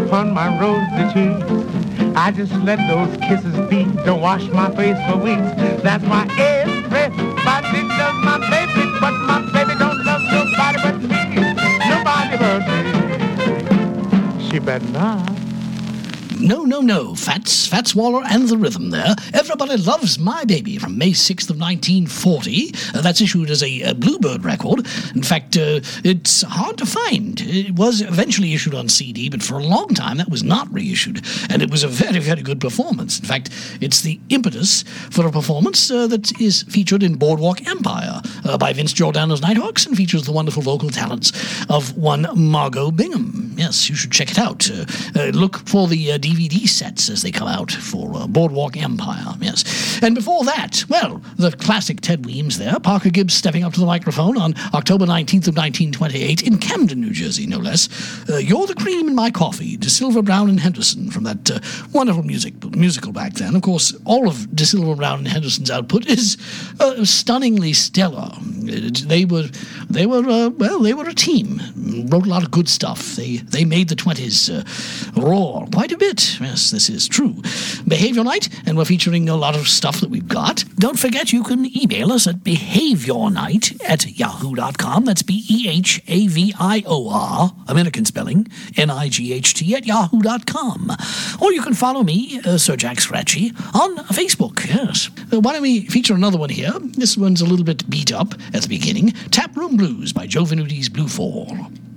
upon my rosy cheek. I just let those kisses beat. Don't wash my face for weeks. That's why everybody loves my baby, but my baby don't love nobody but me. Nobody but me. She better not. No, Fats Waller and the Rhythm there. Everybody Loves My Baby from May 6th of 1940. That's issued as a Bluebird record. In fact, it's hard to find. It was eventually issued on CD, but for a long time that was not reissued. And it was a very, very good performance. In fact, it's the impetus for a performance that is featured in Boardwalk Empire by Vince Giordano's Nighthawks and features the wonderful vocal talents of one Margot Bingham. Yes, you should check it out. Look for the DVD sets as they come out for Boardwalk Empire, yes. And before that, well, the classic Ted Weems there, Parker Gibbs stepping up to the microphone on October 19th of 1928 in Camden, New Jersey, no less. You're the Cream in My Coffee, DeSilva, Brown and Henderson from that wonderful musical back then. Of course, all of DeSilva, Brown and Henderson's output is stunningly stellar. They were a team, wrote a lot of good stuff. They made the 20s roar quite a bit. Yes, this is true. Behavior Night, and we're featuring a lot of stuff that we've got. Don't forget you can email us at behaviornight@yahoo.com. That's BEHAVIOR, American spelling, NIGHT @yahoo.com. Or you can follow me, Sir Jack Scratchy, on Facebook, yes. Why don't we feature another one here? This one's a little bit beat up at the beginning. Tap Room Blues by Joe Venuti's Blue Fall.